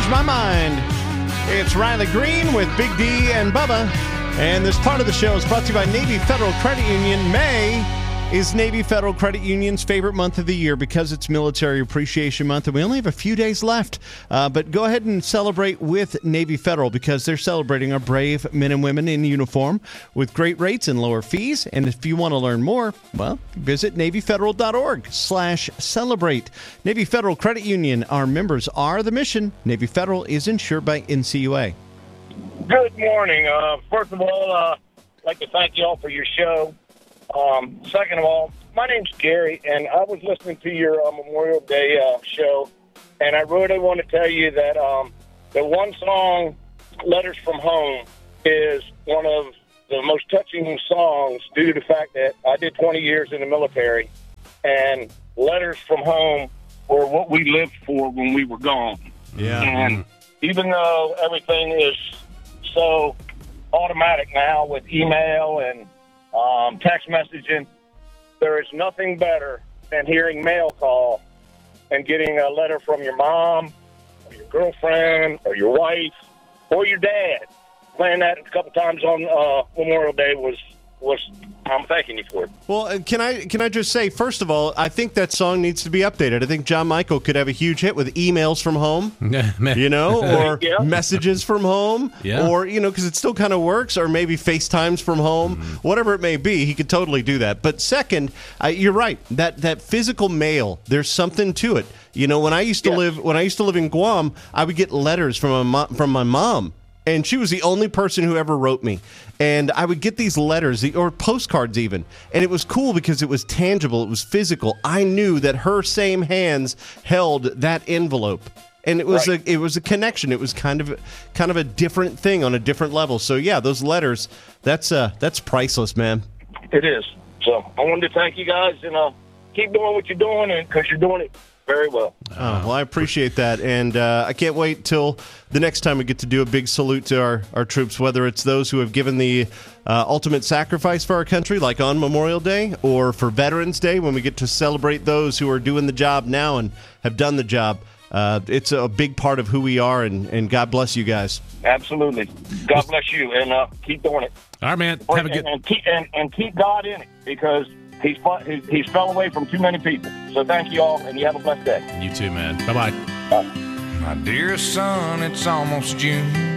my mind. It's Riley Green with Big D and Bubba. And this part of the show is brought to you by Navy Federal Credit Union. May is Navy Federal Credit Union's favorite month of the year because it's Military Appreciation Month, and we only have a few days left. But go ahead and celebrate with Navy Federal because they're celebrating our brave men and women in uniform with great rates and lower fees. And if you want to learn more, well, visit NavyFederal.org/celebrate. Navy Federal Credit Union, our members are the mission. Navy Federal is insured by NCUA. Good morning. First of all, I'd like to thank you all for your show. Second of all, my name's Gary, and I was listening to your Memorial Day show, and I really want to tell you that the one song, Letters from Home, is one of the most touching songs due to the fact that I did 20 years in the military, and letters from home were what we lived for when we were gone. Yeah. And even though everything is so automatic now with email and text messaging, there is nothing better than hearing mail call and getting a letter from your mom or your girlfriend or your wife or your dad. Playing that a couple times on Memorial Day was I'm thanking you for it. Well, can I just say, first of all, I think that song needs to be updated. I think John Michael could have a huge hit with emails from home, or messages from home, or, because it still kind of works, or maybe FaceTimes from home, whatever it may be, he could totally do that. But second, you're right, that physical mail, there's something to it. When I used to live in Guam, I would get letters from my mom. And she was the only person who ever wrote me. And I would get these letters, or postcards even. And it was cool because it was tangible. It was physical. I knew that her same hands held that envelope. And it was a connection. It was kind of a different thing on a different level. So, yeah, those letters, that's priceless, man. It is. So I wanted to thank you guys, and keep doing what you're doing, because you're doing it very well. Well, I appreciate that, and I can't wait till the next time we get to do a big salute to our troops, whether it's those who have given the ultimate sacrifice for our country, like on Memorial Day, or for Veterans Day, when we get to celebrate those who are doing the job now and have done the job. It's a big part of who we are, and God bless you guys. Absolutely. God bless you, and keep doing it. All right, man. Have a good... And keep God in it, because He's fell away from too many people. So thank you all, and you have a blessed day. You too, man. Bye-bye. Bye. My dear son, it's almost June.